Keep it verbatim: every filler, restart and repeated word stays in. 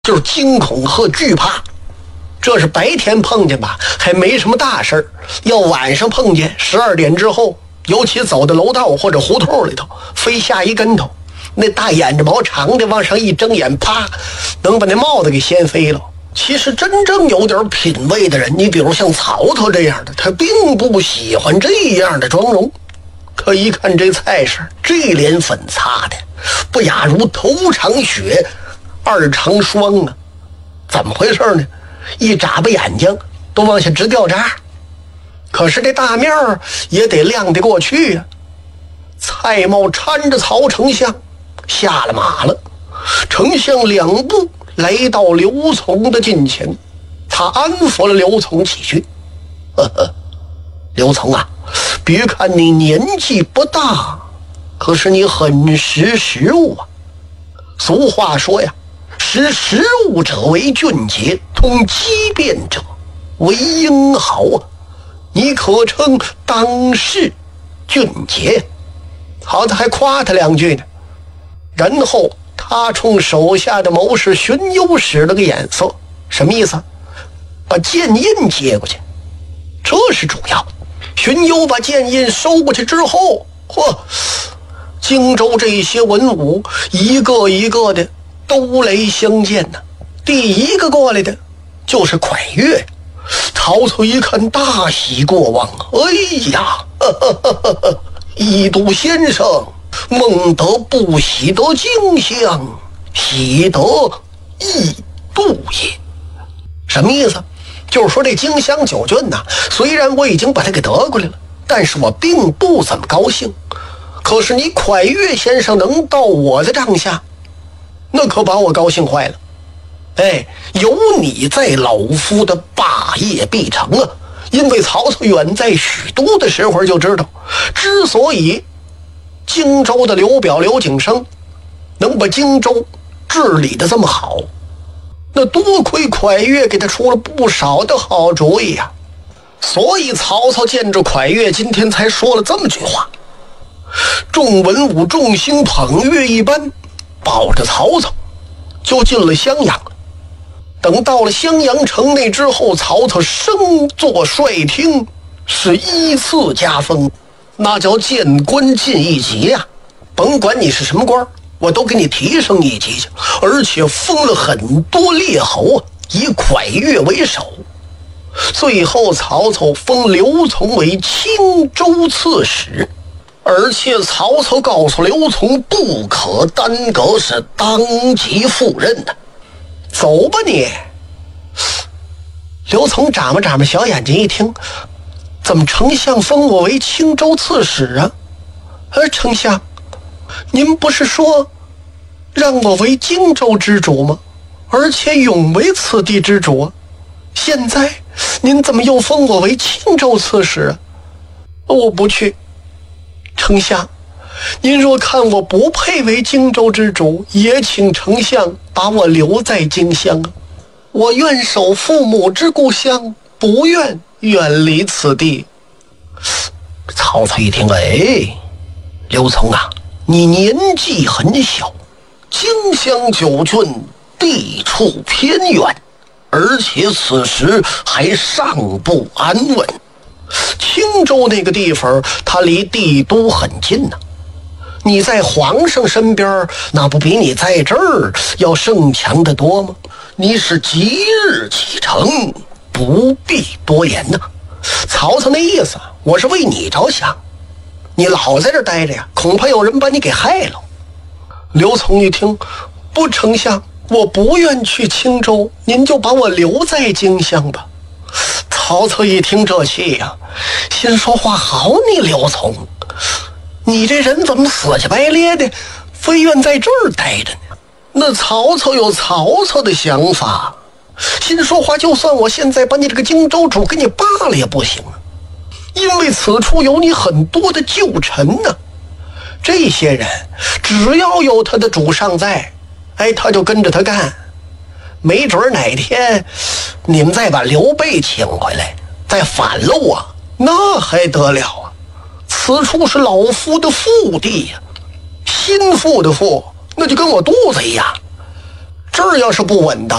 就是惊恐和惧怕。这是白天碰见吧，还没什么大事儿；要晚上碰见，十二点之后，尤其走到楼道或者胡同里头，非下一跟头，那大眼着毛长的往上一睁眼，啪，能把那帽子给掀飞了。其实真正有点品位的人，你比如像曹操这样的，他并不喜欢这样的妆容。可一看这菜式，这脸粉擦的不亚如头场雪，二场霜啊！怎么回事呢？一眨巴眼睛都往下直掉渣，可是这大面儿也得亮得过去呀、啊。蔡瑁搀着曹丞相下了马了，丞相两步来到刘琮的近前，他安抚了刘琮几句：“呵呵，刘琮啊，别看你年纪不大，可是你很识时务啊。俗话说呀，识时务者为俊杰，通机变者为英豪啊！你可称当世俊杰。”好的，还夸他两句呢。然后他冲手下的谋士荀攸使了个眼色，什么意思？把剑印接过去，这是主要。荀攸把剑印收过去之后，嚯，荆州这些文武一个一个的都来相见呢。第一个过来的就是蒯越。曹操一看大喜过望，哎呀，呵呵呵呵呵，一都先生，孟德不喜得荆襄，喜得异度也。什么意思？就是说这荆襄九郡呐、啊，虽然我已经把它给得过来了，但是我并不怎么高兴。可是你蒯越先生能到我的帐下，那可把我高兴坏了。哎，有你在，老夫的霸业必成啊！因为曹操远在许都的时候就知道，之所以荆州的刘表刘景升能把荆州治理得这么好，那多亏蒯越给他出了不少的好主意呀、啊。所以曹操见着蒯越，今天才说了这么句话。众文武众星捧月一般，抱着曹操就进了襄阳了。等到了襄阳城内之后，曹操升坐帅厅，是依次加封，那叫见官进一级呀、啊！甭管你是什么官，我都给你提升一级去，而且封了很多列侯啊，以蒯越为首。最后曹操封刘琮为青州刺史，而且曹操告诉刘琮不可耽搁，是当即赴任的。走吧你！刘琮眨巴眨巴小眼睛一听，怎么丞相封我为青州刺史啊？呃，丞相，您不是说让我为荆州之主吗？而且永为此地之主啊！现在您怎么又封我为青州刺史啊？我不去。丞相，您若看我不配为荆州之主，也请丞相把我留在荆襄啊！我愿守父母之故乡，不愿远离此地。曹操一听，哎，刘琮啊，你年纪很小，荆襄九郡地处偏远，而且此时还尚不安稳。青州那个地方，它离帝都很近呢、啊。你在皇上身边，那不比你在这儿要胜强得多吗？你是即日启程，不必多言呐、啊。曹操那意思，我是为你着想，你老在这儿待着呀，恐怕有人把你给害了。刘琮一听，不，丞相，我不愿去青州，您就把我留在荆襄吧。曹操一听这气呀、啊，心说话好你刘琮，你这人怎么死乞白咧的，非愿在这儿待着呢？那曹操有曹操的想法，心说话，就算我现在把你这个荆州主给你罢了也不行啊，因为此处有你很多的旧臣呢、啊。这些人只要有他的主上在，哎，他就跟着他干。没准哪天你们再把刘备请回来，再反喽啊，那还得了啊！此处是老夫的腹地呀、啊，心腹的腹，那就跟我肚子一样。 这儿要是不稳当，